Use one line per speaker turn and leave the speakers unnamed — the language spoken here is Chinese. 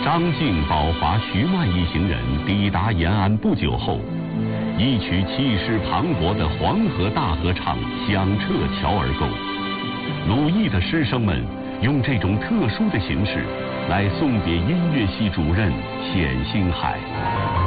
张静、宝华、徐迈一行人抵达延安不久后，一曲气势磅礴的黄河大合唱响彻乔儿沟。鲁艺的师生们用这种特殊的形式来送别音乐系主任冼星海。